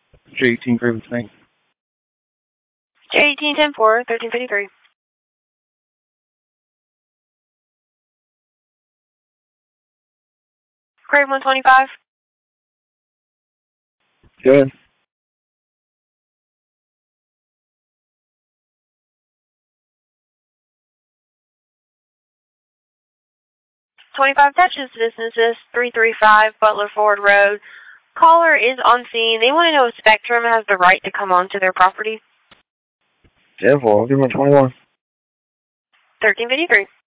J18 Craven Snake. J18-10-4, 1353. Crave 125. Go ahead. '25 Texas Businesses, 335 Butler Ford Road. Caller is on scene. They want to know if Spectrum has the right to come onto their property. 10-4, I'll give him a 21. 1353.